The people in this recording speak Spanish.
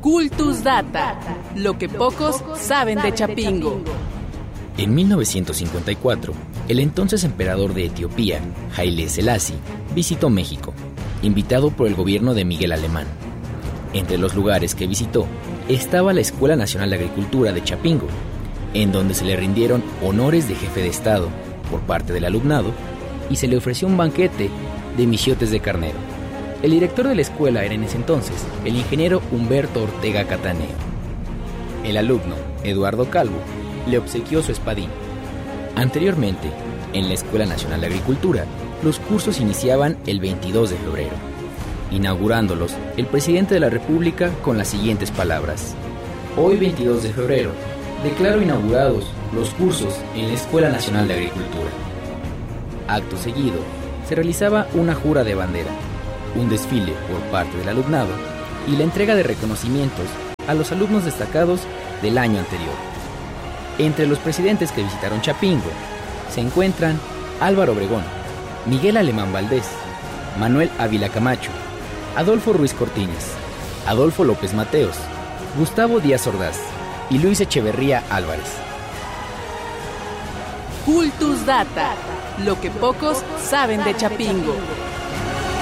Cultus Data, lo que pocos saben de Chapingo. En 1954, el entonces emperador de Etiopía, Haile Selassie, visitó México, invitado por el gobierno de Miguel Alemán. Entre los lugares que visitó estaba la Escuela Nacional de Agricultura de Chapingo, en donde se le rindieron honores de jefe de Estado por parte del alumnado y se le ofreció un banquete de michiotes de carnero. El director de la escuela era en ese entonces el ingeniero Humberto Ortega Cataneo. El alumno, Eduardo Calvo, le obsequió su espadín. Anteriormente, en la Escuela Nacional de Agricultura, los cursos iniciaban el 22 de febrero, inaugurándolos el presidente de la República con las siguientes palabras: hoy 22 de febrero, declaro inaugurados los cursos en la Escuela Nacional de Agricultura. Acto seguido, se realizaba una jura de bandera, un desfile por parte del alumnado y la entrega de reconocimientos a los alumnos destacados del año anterior. Entre los presidentes que visitaron Chapingo se encuentran Álvaro Obregón, Miguel Alemán Valdés, Manuel Ávila Camacho, Adolfo Ruiz Cortines, Adolfo López Mateos, Gustavo Díaz Ordaz y Luis Echeverría Álvarez. Cultus Data, lo que pocos saben de Chapingo.